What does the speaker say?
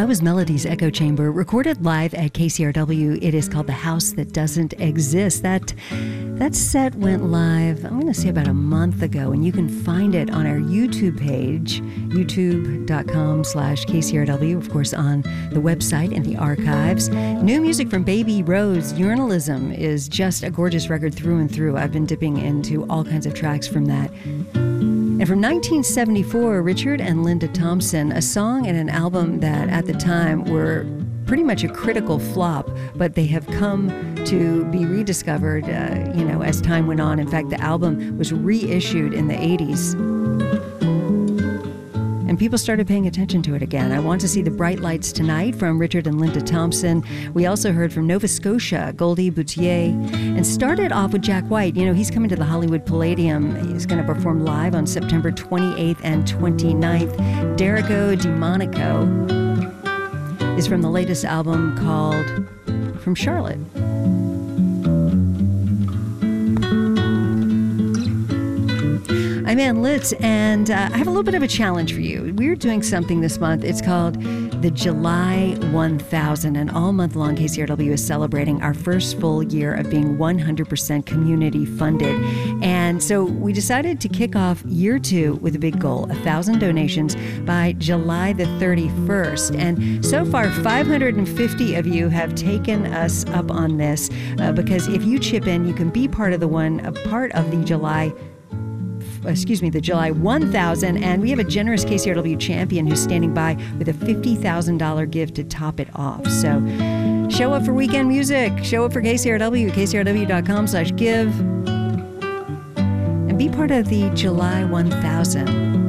That was Melody's Echo Chamber, recorded live at KCRW. It is called The House That Doesn't Exist. That set went live, I'm going to say about a month ago, and you can find it on our YouTube page, youtube.com/KCRW, of course, on the website and the archives. New music from Baby Rose. Journalism is just a gorgeous record through and through. I've been dipping into all kinds of tracks from that. And from 1974, Richard and Linda Thompson, a song and an album that at the time were pretty much a critical flop, but they have come to be rediscovered, as time went on. In fact, the album was reissued in the 80s. And people started paying attention to it again. I Want to See the Bright Lights Tonight from Richard and Linda Thompson. We also heard from Nova Scotia, Goldie Boutier, and started off with Jack White. He's coming to the Hollywood Palladium. He's going to perform live on September 28th and 29th. Derrico Demonico is from the latest album called From Charlotte. I'm Ann Litz, and I have a little bit of a challenge for you. We're doing something this month. It's called the July 1000, and all month long, KCRW is celebrating our first full year of being 100% community funded. And so we decided to kick off year 2 with a big goal, 1,000 donations by July the 31st. And so far, 550 of you have taken us up on this, because if you chip in, you can be part of the July 1000, and we have a generous KCRW champion who's standing by with a $50,000 gift to top it off. So show up for weekend music, show up for KCRW, kcrw.com/give, and be part of the July 1000.